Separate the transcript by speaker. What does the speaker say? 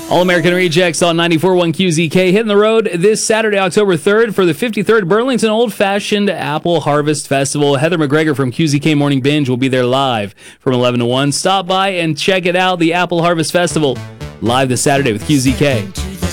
Speaker 1: All-American Rejects on 94.1 QZK hitting the road this Saturday, October 3rd for the 53rd Burlington Old Fashioned Apple Harvest Festival. Heather McGregor from QZK Morning Binge will be there live from 11 to 1. Stop by and check it out, the Apple Harvest Festival, live this Saturday with QZK.